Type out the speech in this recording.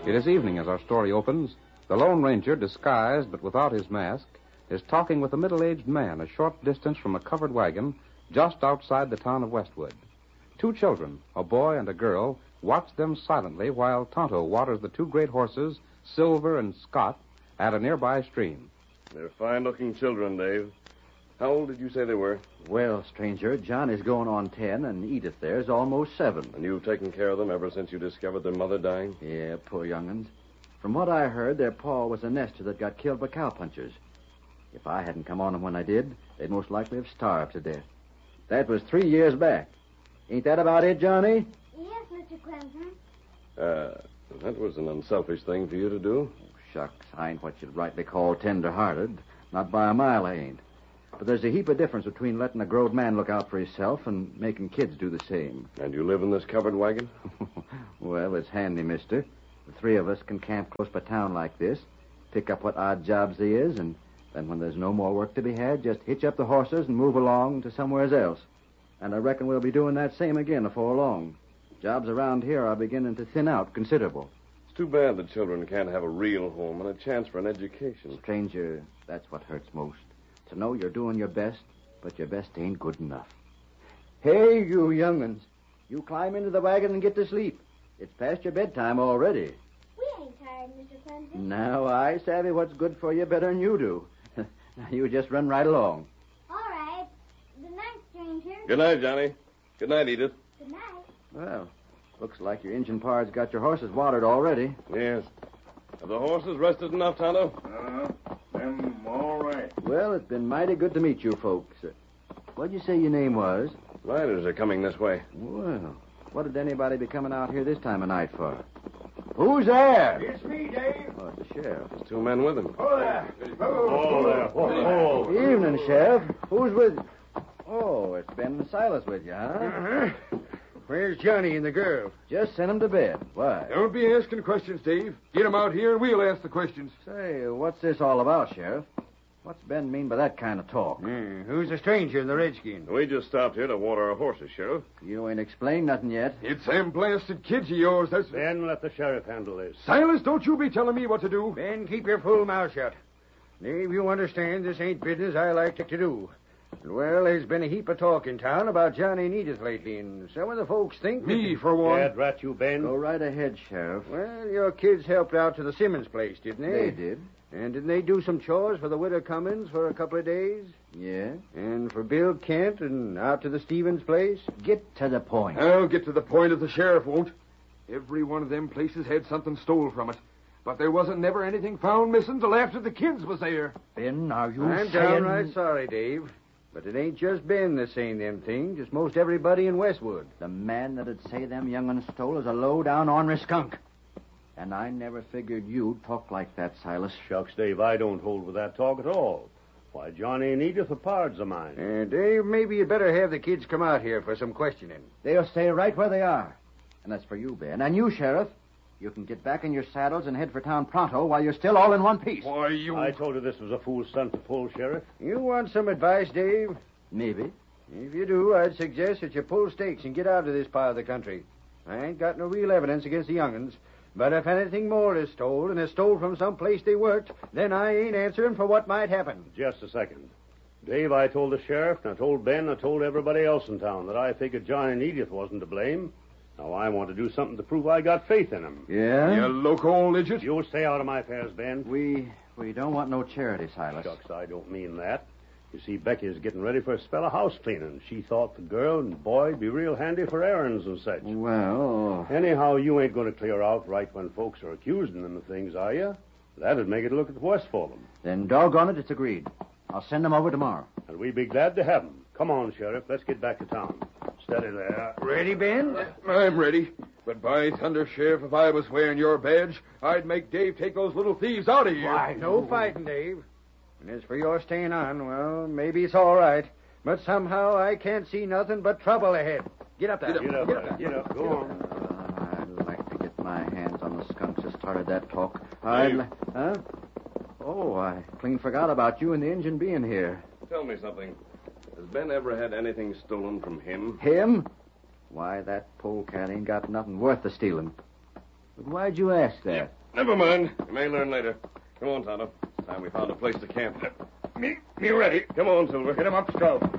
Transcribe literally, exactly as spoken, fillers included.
It is evening as our story opens. The Lone Ranger, disguised but without his mask, is talking with a middle-aged man a short distance from a covered wagon just outside the town of Westwood. Two children, a boy and a girl, watch them silently while Tonto waters the two great horses, Silver and Scott, at a nearby stream. They're fine-looking children, Dave. How old did you say they were? Well, stranger, John is going on ten, and Edith there is almost seven. And you've taken care of them ever since you discovered their mother dying? Yeah, poor young'uns. From what I heard, their pa was a nester that got killed by cowpunchers. If I hadn't come on them when I did, they'd most likely have starved to death. That was three years back. Ain't that about it, Johnny? Yes, Mister Clemson. Uh, that was an unselfish thing for you to do. Oh, shucks, I ain't what you'd rightly call tender-hearted. Not by a mile, I ain't. But there's a heap of difference between letting a grown man look out for himself and making kids do the same. And you live in this covered wagon? Well, it's handy, mister. The three of us can camp close by town like this, pick up what odd jobs there is, and then when there's no more work to be had, just hitch up the horses and move along to somewheres else. And I reckon we'll be doing that same again before long. Jobs around here are beginning to thin out considerable. It's too bad the children can't have a real home and a chance for an education. Stranger, that's what hurts most. To know you're doing your best, but your best ain't good enough. Hey, you young'uns. You climb into the wagon and get to sleep. It's past your bedtime already. We ain't tired, Mister Clemson. Now, I savvy what's good for you better than you do. Now, you just run right along. All right. Good night, stranger. Good night, Johnny. Good night, Edith. Good night. Well, looks like your engine par's got your horses watered already. Yes. Have the horses rested enough, Tonto? Uh, them all right. Well, it's been mighty good to meet you folks. Uh, what'd you say your name was? Riders are coming this way. Well, what did anybody be coming out here this time of night for? Who's there? It's me, Dave. Oh, it's the sheriff. There's two men with him. Oh, there. Oh, there. Whoa, whoa. Evening, Sheriff. Who's with... Oh, it's Ben and Silas with you, huh? Uh-huh. Where's Johnny and the girl? Just sent 'em to bed. Why? Don't be asking questions, Dave. Get 'em out here and we'll ask the questions. Say, what's this all about, Sheriff? What's Ben mean by that kind of talk? Mm, who's the stranger in the redskin? We just stopped here to water our horses, Sheriff. You ain't explained nothing yet. It's them blasted kids of yours, that's... Ben, let the sheriff handle this. Silas, don't you be telling me what to do. Ben, keep your fool mouth shut. Dave, you understand this ain't business I like to do. Well, there's been a heap of talk in town about Johnny and Edith lately, and some of the folks think... Me, that... for one. Dad, rat you, Ben. Go right ahead, Sheriff. Well, your kids helped out to the Simmons place, didn't they? They did. And didn't they do some chores for the widow Cummins for a couple of days? Yeah? And for Bill Kent and out to the Stevens place? Get to the point. I'll get to the point if the sheriff won't. Every one of them places had something stole from it. But there wasn't never anything found missing till after the kids was there. Ben, are you I'm saying... downright sorry, Dave. But it ain't just Ben that's saying them things. It's most everybody in Westwood. The man that'd say them young'uns stole is a low-down, ornery skunk. And I never figured you'd talk like that, Silas. Shucks, Dave, I don't hold with that talk at all. Why, Johnny and Edith are pards of mine. Uh, Dave, maybe you'd better have the kids come out here for some questioning. They'll stay right where they are. And that's for you, Ben. And you, Sheriff, you can get back in your saddles and head for town pronto while you're still all in one piece. Why, you... I told you this was a fool's stunt to pull, Sheriff. You want some advice, Dave? Maybe. If you do, I'd suggest that you pull stakes and get out of this part of the country. I ain't got no real evidence against the young'uns. But if anything more is stole and is stole from some place they worked, then I ain't answering for what might happen. Just a second. Dave, I told the sheriff, and I told Ben, and I told everybody else in town that I figured John and Edith wasn't to blame. Now, I want to do something to prove I got faith in them. Yeah? You loco old idiot. You stay out of my affairs, Ben. We we don't want no charity, Silas. Shucks, I don't mean that. You see, Becky's getting ready for a spell of house cleaning. She thought the girl and boy'd be real handy for errands and such. Well... Anyhow, you ain't going to clear out right when folks are accusing them of things, are you? That'd make it look at worse for them. Then doggone it, it's agreed. I'll send them over tomorrow. And we'd be glad to have them. Come on, Sheriff. Let's get back to town. Steady there. Ready, Ben? I'm ready. But by thunder, Sheriff, if I was wearing your badge, I'd make Dave take those little thieves out of here. Why, no fighting, Dave. And as for your staying on, well, maybe it's all right. But somehow I can't see nothing but trouble ahead. Get up there. Get up, Get up there. Get up. Go on. Uh, I'd like to get my hands on the skunks that started that talk. I'd li- Huh? Oh, I clean forgot about you and the engine being here. Tell me something. Has Ben ever had anything stolen from him? Him? Why, that polecat ain't got nothing worth the stealing. But why'd you ask that? Never mind. You may learn later. Come on, Tonto. It's time we found a place to camp. Me, me ready. Come on, Silver. Get him up, Scout.